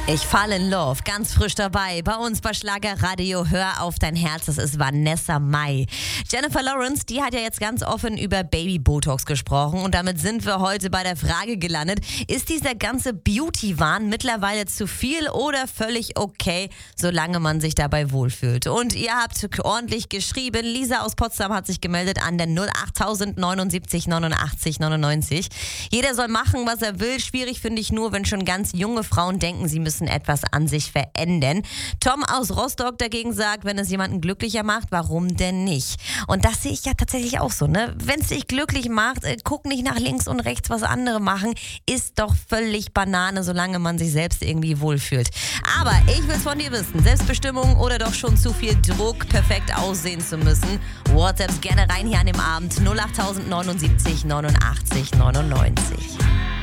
Ich fall in love, ganz frisch dabei. Bei uns bei Schlagerradio, hör auf dein Herz, das ist Vanessa Mai. Jennifer Lawrence, die hat ja jetzt ganz offen über Baby-Botox gesprochen und damit sind wir heute bei der Frage gelandet, ist dieser ganze Beauty-Wahn mittlerweile zu viel oder völlig okay, solange man sich dabei wohlfühlt? Und ihr habt ordentlich geschrieben, Lisa aus Potsdam hat sich gemeldet an der 08000 79 89 99. Jeder soll machen, was er will, schwierig finde ich nur, wenn schon ganz junge Frauen denken, sie müssen etwas an sich verändern. Tom aus Rostock dagegen sagt, wenn es jemanden glücklicher macht, warum denn nicht? Und das sehe ich ja tatsächlich auch so, ne? Wenn es dich glücklich macht, guck nicht nach links und rechts, was andere machen, ist doch völlig Banane, solange man sich selbst irgendwie wohlfühlt. Aber ich will es von dir wissen, Selbstbestimmung oder doch schon zu viel Druck, perfekt aussehen zu müssen? WhatsApps gerne rein hier an dem Abend 08000 79 89 99.